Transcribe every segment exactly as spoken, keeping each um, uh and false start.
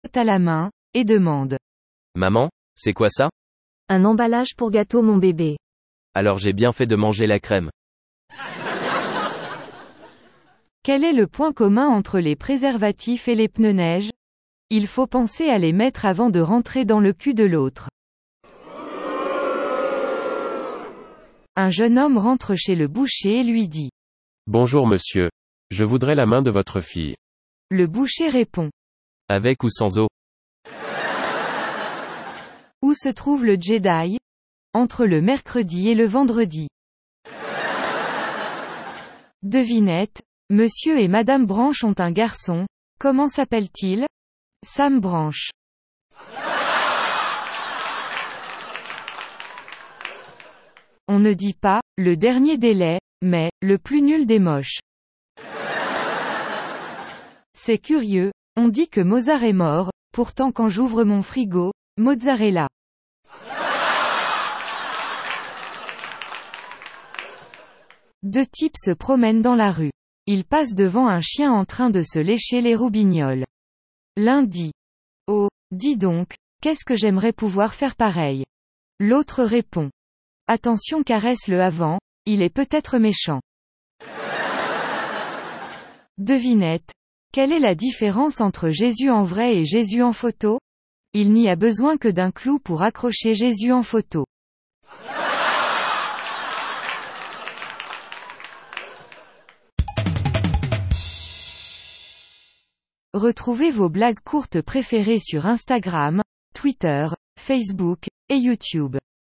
à la main, et demande. Maman, c'est quoi ça? Un emballage pour gâteau mon bébé. Alors j'ai bien fait de manger la crème. Quel est le point commun entre les préservatifs et les pneus neige? Il faut penser à les mettre avant de rentrer dans le cul de l'autre. Un jeune homme rentre chez le boucher et lui dit. Bonjour monsieur. Je voudrais la main de votre fille. Le boucher répond. Avec ou sans eau? Où se trouve le Jedi? Entre le mercredi et le vendredi. Devinette. Monsieur et Madame Branche ont un garçon. Comment s'appelle-t-il? Sam Branche. On ne dit pas, le dernier délai, mais, le plus nul des moches. C'est curieux, on dit que Mozart est mort, pourtant quand j'ouvre mon frigo, mozzarella. Deux types se promènent dans la rue. Ils passent devant un chien en train de se lécher les roubignoles. L'un dit. Oh, dis donc, qu'est-ce que j'aimerais pouvoir faire pareil. L'autre répond. Attention caresse-le avant, il est peut-être méchant. Devinette. Quelle est la différence entre Jésus en vrai et Jésus en photo? Il n'y a besoin que d'un clou pour accrocher Jésus en photo. Retrouvez vos blagues courtes préférées sur Instagram, Twitter, Facebook, et YouTube.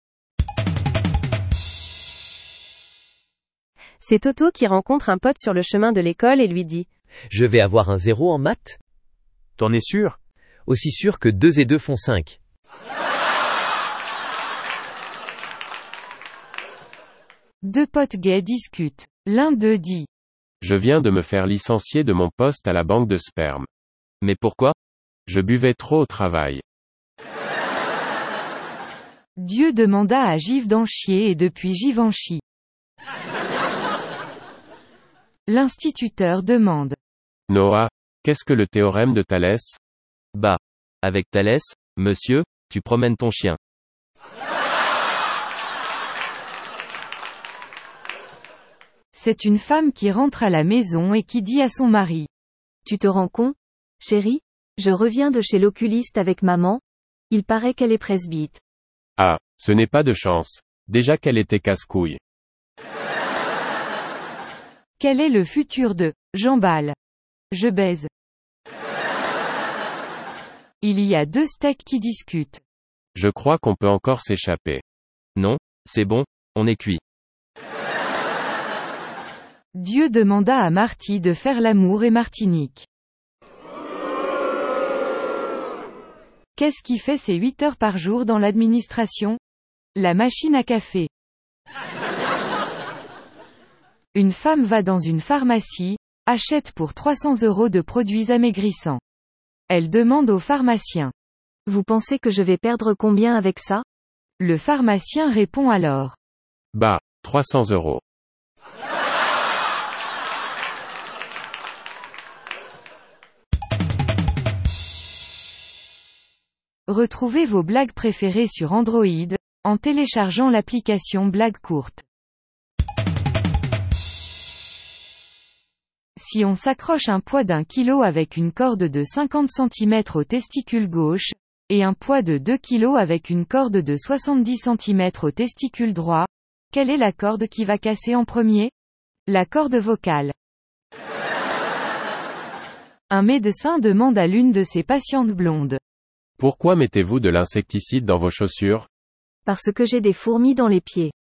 C'est Toto qui rencontre un pote sur le chemin de l'école et lui dit. Je vais avoir un zéro en maths? T'en es sûr? Aussi sûr que deux et deux font cinq. Deux potes gays discutent. L'un d'eux dit. Je viens de me faire licencier de mon poste à la banque de sperme. Mais pourquoi? Je buvais trop au travail. Dieu demanda à Givenchy et depuis Givenchy. L'instituteur demande. Noah, qu'est-ce que le théorème de Thalès? Bah. Avec Thalès, monsieur, tu promènes ton chien. C'est une femme qui rentre à la maison et qui dit à son mari. Tu te rends compte, chérie? Je reviens de chez l'oculiste avec maman. Il paraît qu'elle est presbyte. Ah, ce n'est pas de chance. Déjà qu'elle était casse-couille. Quel est le futur de j'emballe? Je baise. Il y a deux steaks qui discutent. Je crois qu'on peut encore s'échapper. Non, c'est bon, on est cuit. Dieu demanda à Marty de faire l'amour et Martinique. Qu'est-ce qui fait ses huit heures par jour dans l'administration? La machine à café. Une femme va dans une pharmacie, achète pour trois cents euros de produits amaigrissants. Elle demande au pharmacien. Vous pensez que je vais perdre combien avec ça? Le pharmacien répond alors. Bah, trois cents euros. Retrouvez vos blagues préférées sur Android, en téléchargeant l'application Blagues courtes. Si on s'accroche un poids d'un kilo avec une corde de cinquante centimètres au testicule gauche, et un poids de deux kilos avec une corde de soixante-dix centimètres au testicule droit, quelle est la corde qui va casser en premier? La corde vocale. Un médecin demande à l'une de ses patientes blondes. Pourquoi mettez-vous de l'insecticide dans vos chaussures? Parce que j'ai des fourmis dans les pieds.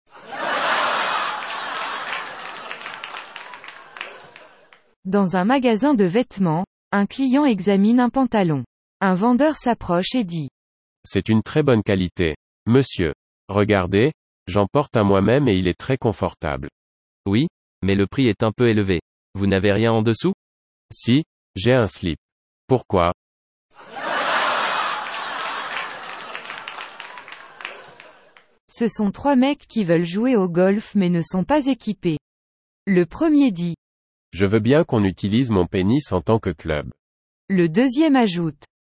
Dans un magasin de vêtements, un client examine un pantalon. Un vendeur s'approche et dit. C'est une très bonne qualité. Monsieur. Regardez, j'en porte un moi-même et il est très confortable. Oui, mais le prix est un peu élevé. Vous n'avez rien en dessous? Si, j'ai un slip. Pourquoi? Ce sont trois mecs qui veulent jouer au golf mais ne sont pas équipés. Le premier dit. Je veux bien qu'on utilise mon pénis en tant que club. Le deuxième ajoute.